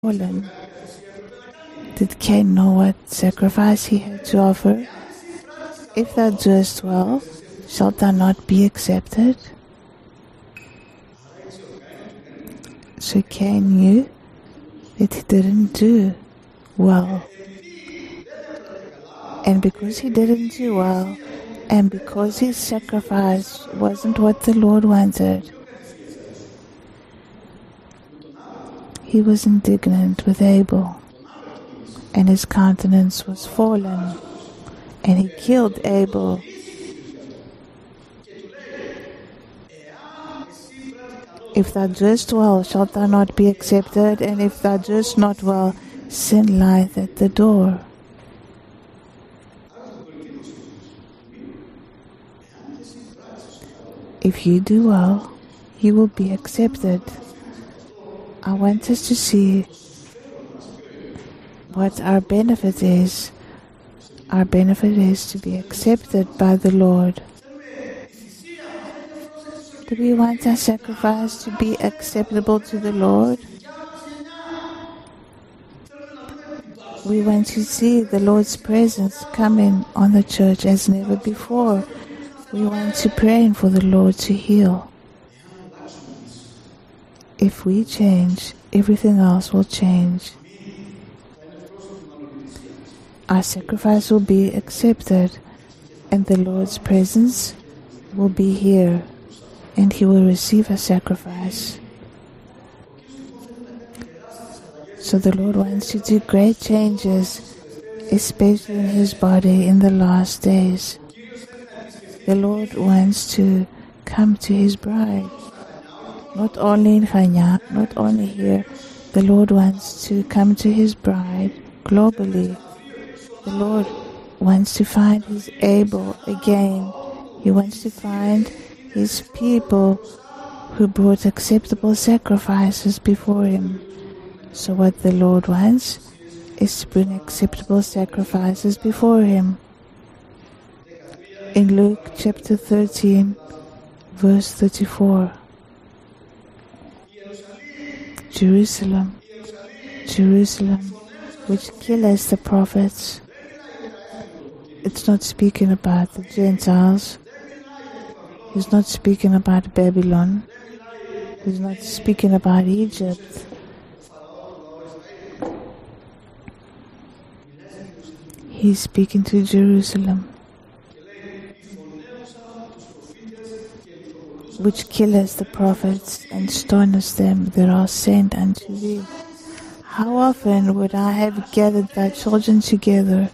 fallen. Did Cain know what sacrifice he had to offer? If thou doest well, shalt thou not be accepted? So Cain knew that he didn't do well. And because he didn't do well, and because his sacrifice wasn't what the Lord wanted, he was indignant with Abel, and his countenance was fallen, and he killed Abel. If thou doest well, shalt thou not be accepted, and if thou doest not well, sin lieth at the door. If you do well, you will be accepted. I want us to see what our benefit is. Our benefit is to be accepted by the Lord. Do we want our sacrifice to be acceptable to the Lord? We want to see the Lord's presence coming on the church as never before. We want to pray for the Lord to heal. If we change, everything else will change. Our sacrifice will be accepted, and the Lord's presence will be here, and He will receive our sacrifice. So the Lord wants to do great changes, especially in His body in the last days. The Lord wants to come to His bride. Not only in Kenya, not only here, the Lord wants to come to His bride globally. The Lord wants to find His Abel again. He wants to find His people who brought acceptable sacrifices before Him. So what the Lord wants is to bring acceptable sacrifices before Him. In Luke chapter 13, verse 34. Jerusalem, Jerusalem, which killest the prophets. It's not speaking about the Gentiles. It's not speaking about Babylon. It's not speaking about Egypt. He's speaking to Jerusalem, which killest the prophets and stonest them that are sent unto thee. How often would I have gathered thy children together?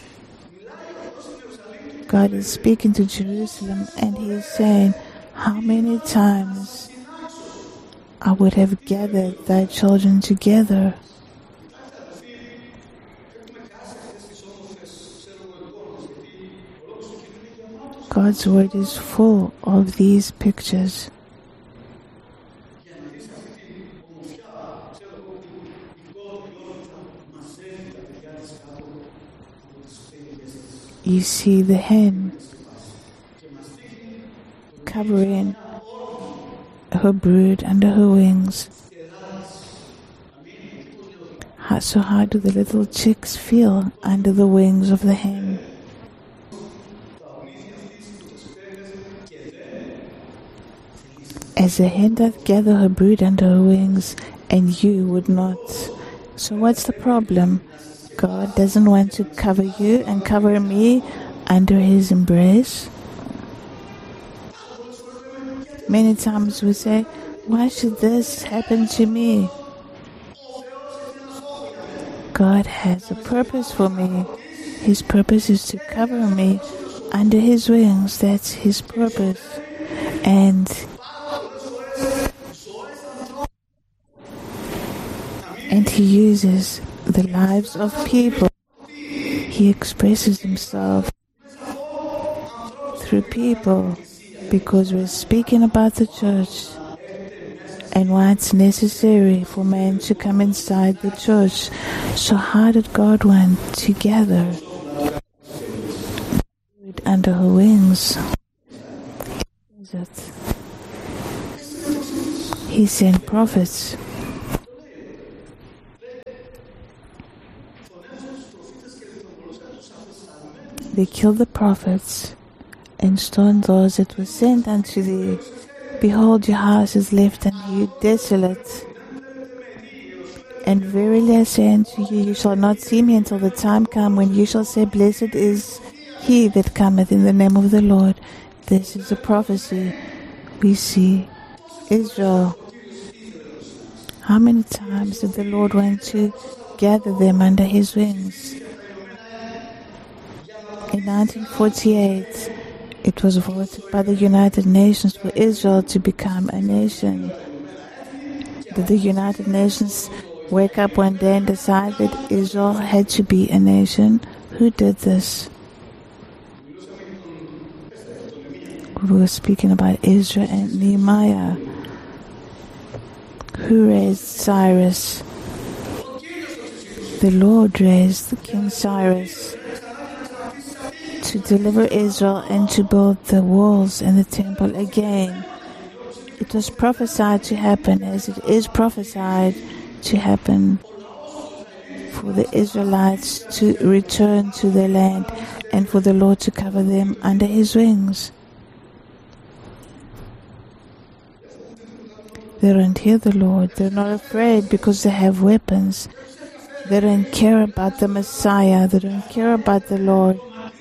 God is speaking to Jerusalem, and He is saying, how many times I would have gathered thy children together. God's word is full of these pictures. You see the hen covering her brood under her wings. So how do the little chicks feel under the wings of the hen? As a hen doth gather her brood under her wings, and you would not. So what's the problem? God doesn't want to cover you and cover me under His embrace. Many times we say, why should this happen to me? God has a purpose for me. His purpose is to cover me under His wings. That's His purpose. And He uses the lives of people. He expresses Himself through people, because we're speaking about the church and why it's necessary for man to come inside the church. So how did God want to gather under her wings? He sent prophets They killed the prophets and stoned those that were sent unto thee. Behold, your house is left unto you desolate. And verily I say unto you, you shall not see me until the time come when you shall say, Blessed is he that cometh in the name of the Lord. This is a prophecy. We see Israel. How many times did the Lord want to gather them under his wings? In 1948, it was voted by the United Nations for Israel to become a nation. Did the United Nations wake up one day and decide that Israel had to be a nation? Who did this? We were speaking about Israel and Nehemiah. Who raised Cyrus? The Lord raised King Cyrus to deliver Israel and to build the walls and the temple again. It was prophesied to happen, as it is prophesied to happen, for the Israelites to return to their land and for the Lord to cover them under his wings. They don't hear the Lord. They're not afraid because they have weapons. They don't care about the Messiah. They don't care about the Lord.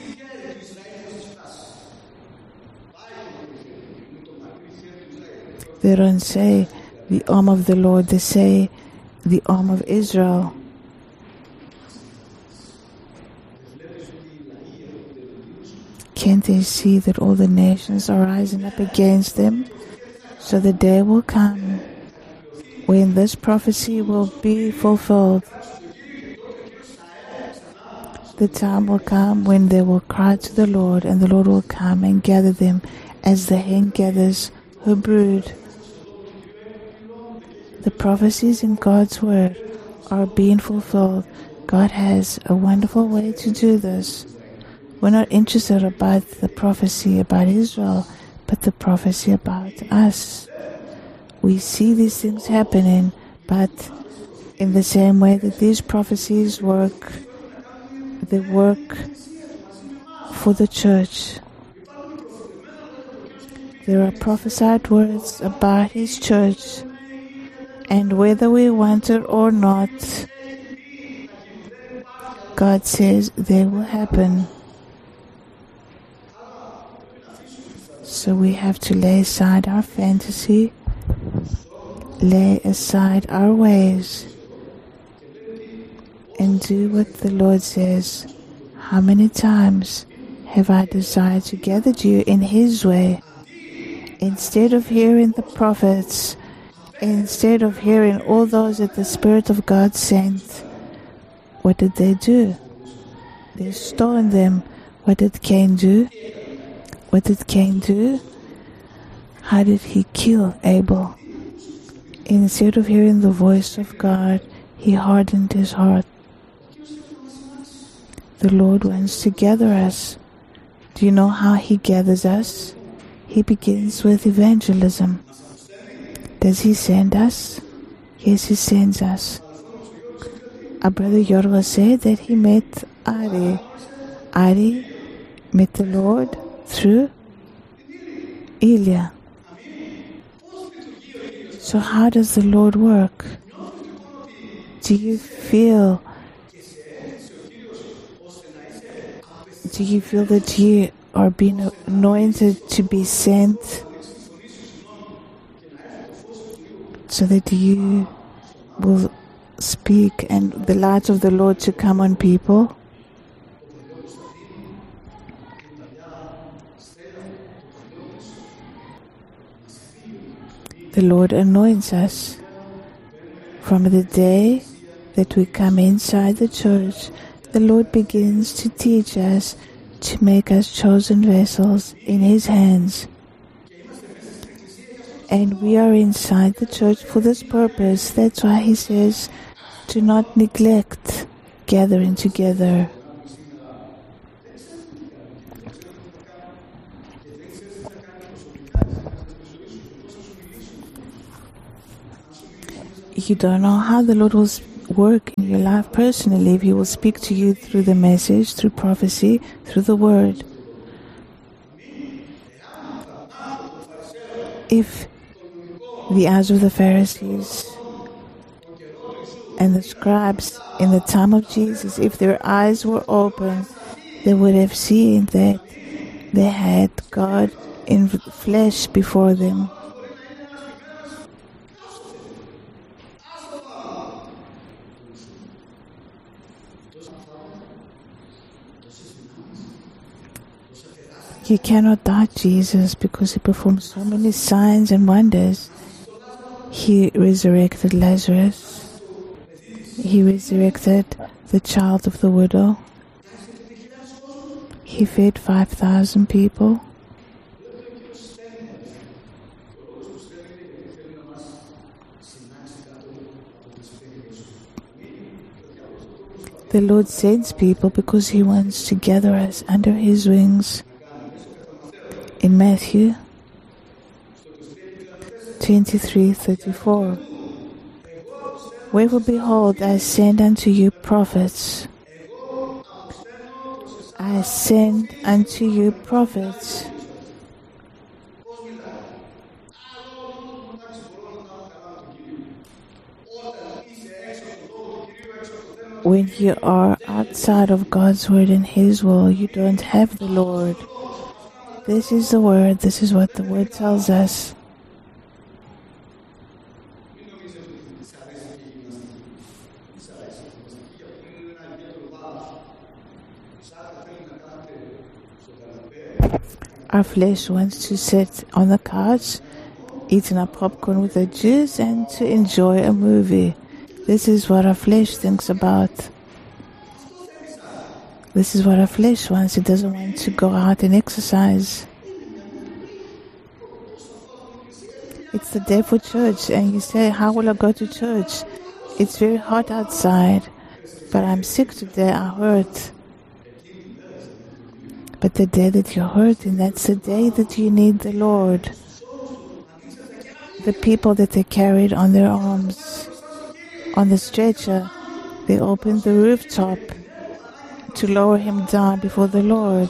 They don't say the arm of the Lord. They say the arm of Israel. Can't they see that all the nations are rising up against them? So the day will come when this prophecy will be fulfilled. The time will come when they will cry to the Lord, and the Lord will come and gather them as the hen gathers her brood. The prophecies in God's word are being fulfilled. God has a wonderful way to do this. We're not interested about the prophecy about Israel, but the prophecy about us. We see these things happening, but in the same way that these prophecies work, they work for the church. There are prophesied words about his church, and whether we want it or not, God says they will happen. So we have to lay aside our fantasy, lay aside our ways, and do what the Lord says. How many times have I desired to gather you in his way? Instead of hearing the prophets, instead of hearing all those that the Spirit of God sent, what did they do? They stoned them. What did Cain do? What did Cain do? How did he kill Abel? Instead of hearing the voice of God, he hardened his heart. The Lord wants to gather us. Do you know how he gathers us? He begins with evangelism. Does he send us? Yes, he sends us. Our brother Yorwa said that he met Ari. Ari met the Lord through Ilya. So how does the Lord work? Do you feel that you are being anointed to be sent, so that you will speak and the light of the Lord to come on people? The Lord anoints us from the day that we come inside the church. The Lord begins to teach us, to make us chosen vessels in his hands. And we are inside the church for this purpose. That's why he says, do not neglect gathering together. You don't know how the Lord will work in your life personally, if He will speak to you through the message, through prophecy, through the word. If the eyes of the Pharisees and the scribes in the time of Jesus, if their eyes were open, they would have seen that they had God in flesh before them. You cannot doubt Jesus because He performed so many signs and wonders. He resurrected Lazarus. He resurrected the child of the widow. He fed 5,000 people. The Lord sends people because He wants to gather us under His wings. In Matthew 23:34, wherefore behold, I send unto you prophets. I send unto you prophets. When you are outside of God's word and His will, you don't have the Lord. This is the word. This is what the word tells us. Our flesh wants to sit on the couch, eating our popcorn with a juice, and to enjoy a movie. This is what our flesh thinks about. This is what our flesh wants. It doesn't want to go out and exercise. It's the day for church, and you say, how will I go to church? It's very hot outside, but I'm sick today, I hurt. But the day that you're hurting, that's the day that you need the Lord. The people that they carried on their arms, on the stretcher, they opened the rooftop to lower him down before the Lord.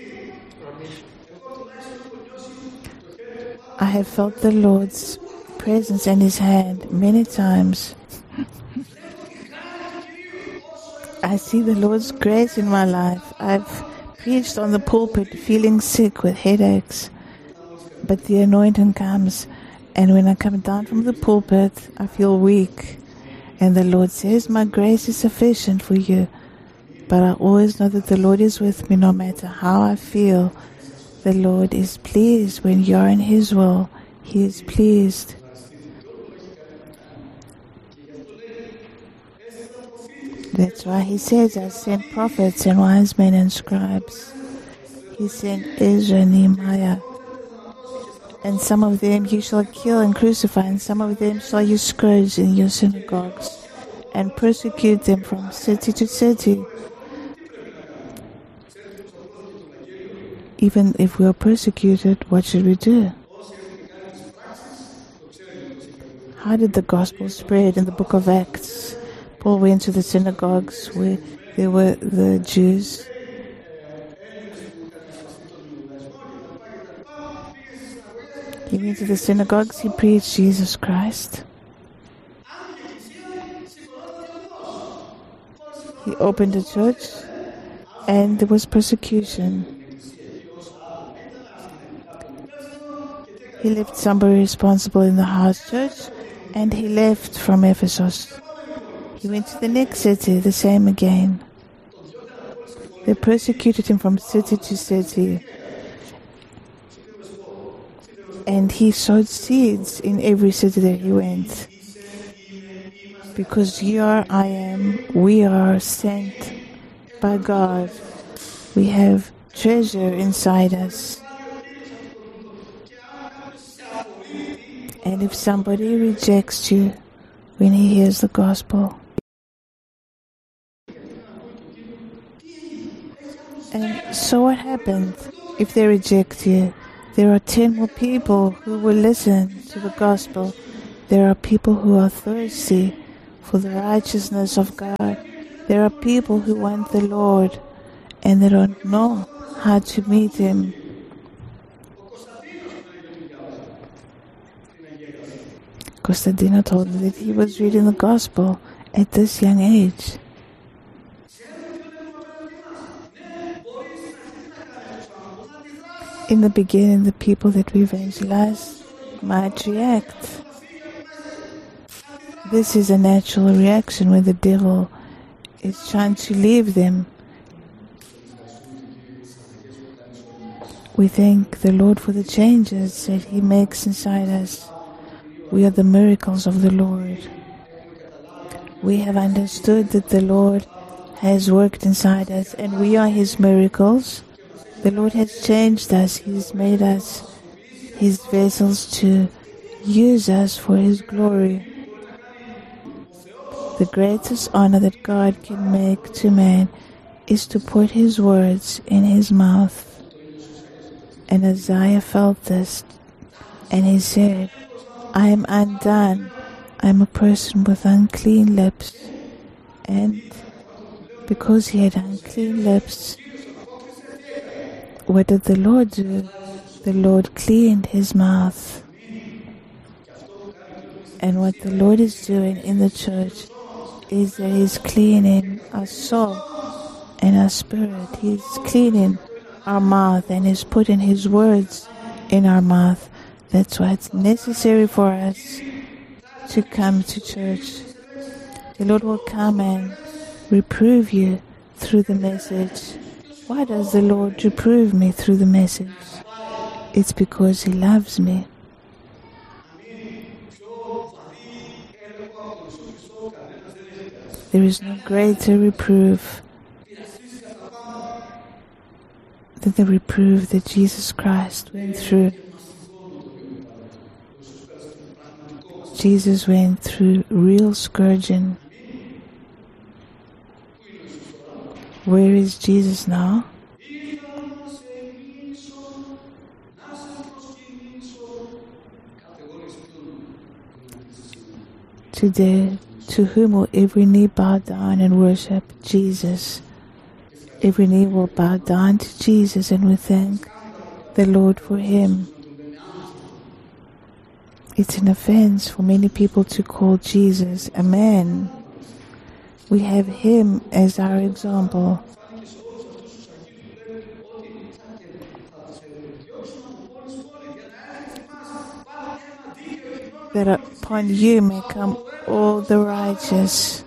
I have felt the Lord's presence and His hand many times. I see the Lord's grace in my life. I've preached on the pulpit feeling sick with headaches, but the anointing comes, and when I come down from the pulpit, I feel weak, and the Lord says, my grace is sufficient for you. But I always know that the Lord is with me no matter how I feel. The Lord is pleased when you are in His will. He is pleased. That's why He says, I sent prophets and wise men and scribes. He sent Ezra and Nehemiah. And some of them you shall kill and crucify, and some of them shall you scourge in your synagogues, and persecute them from city to city. Even if we are persecuted, what should we do? How did the gospel spread in the book of Acts? Paul went to the synagogues where there were the Jews. He went to the synagogues, he preached Jesus Christ. He opened a church, and there was persecution. He left somebody responsible in the house church, and he left from Ephesus. He went to the next city, the same again. They persecuted him from city to city. And he sowed seeds in every city that he went. Because you are, I am, we are sent by God. We have treasure inside us. And if somebody rejects you when he hears the gospel, and so what happened if they reject you? There are 10 more people who will listen to the gospel. There are people who are thirsty, for the righteousness of God. There are people who want the Lord and they don't know how to meet Him. Costantino told me that he was reading the Gospel at this young age. In the beginning, the people that we evangelize might react. This is a natural reaction when the devil is trying to leave them. We thank the Lord for the changes that He makes inside us. We are the miracles of the Lord. We have understood that the Lord has worked inside us and we are His miracles. The Lord has changed us. He's made us His vessels to use us for His glory. The greatest honor that God can make to man is to put His words in His mouth. And Isaiah felt this, and he said, I am undone. I am a person with unclean lips. And because he had unclean lips, what did the Lord do? The Lord cleaned his mouth. And what the Lord is doing in the church is that He's cleaning our soul and our spirit. He's cleaning our mouth and He's putting His words in our mouth. That's why it's necessary for us to come to church. The Lord will come and reprove you through the message. Why does the Lord reprove me through the message? It's because He loves me. There is no greater reproof than the reproof that Jesus Christ went through. Jesus went through real scourging. Where is Jesus now? Today, to whom will every knee bow down and worship? Jesus. Every knee will bow down to Jesus, and we thank the Lord for Him. It's an offense for many people to call Jesus a man. We have Him as our example. That upon you may come all the righteous.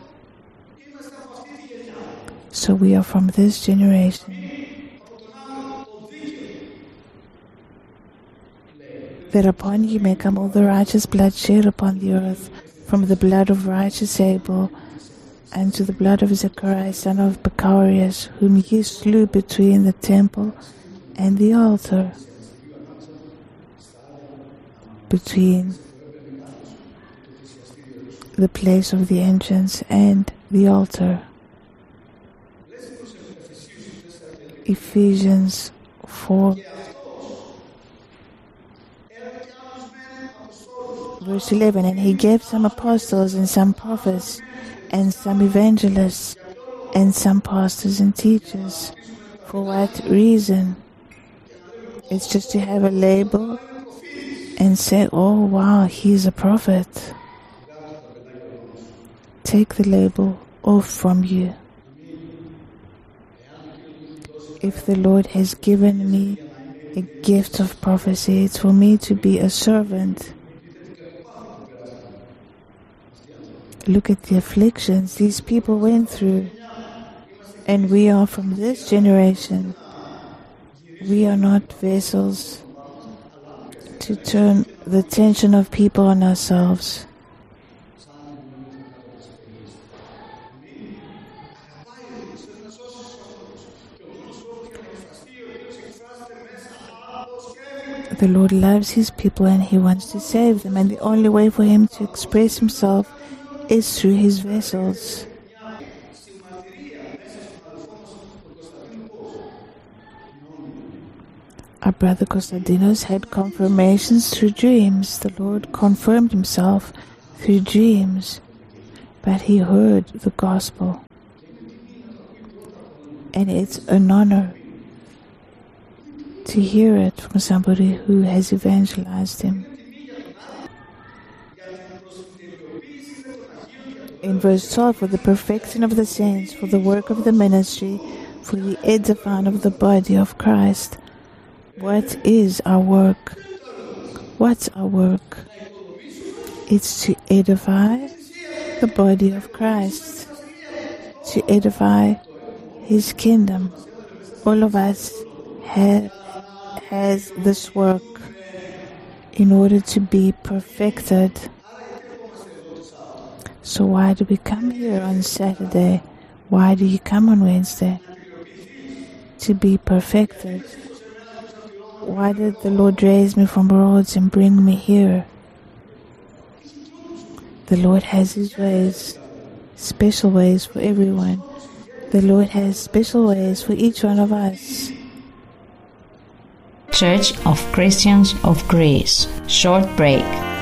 So we are from this generation. That upon you may come all the righteous blood shed upon the earth, from the blood of righteous Abel and to the blood of Zechariah son of Becharius, whom ye slew between the temple and the altar. Between the place of the entrance and the altar. Ephesians 4 verse 11, and He gave some apostles and some prophets and some evangelists and some pastors and teachers. For what reason? It's just to have a label and say, oh wow, he's a prophet. Take the label off from you. If the Lord has given me a gift of prophecy, it's for me to be a servant. Look at the afflictions these people went through. And we are from this generation. We are not vessels to turn the attention of people on ourselves. The Lord loves His people and He wants to save them, and the only way for Him to express Himself is through His vessels. Our brother Konstantinos had confirmations through dreams. The Lord confirmed Himself through dreams. but he heard the gospel. And it's an honor to hear it from somebody who has evangelized him. In verse 12, for the perfecting of the saints, for the work of the ministry, for the edifying of the body of Christ. What is our work? What's our work? It's to edify the body of Christ, to edify His kingdom. All of us has this work in order to be perfected. So why do we come here on Saturday? Why do you come on Wednesday? To be perfected. Why did the Lord raise me from Rhodes and bring me here? The Lord has His ways, special ways for everyone. The Lord has special ways for each one of us. Church of Christians of Greece. Short break.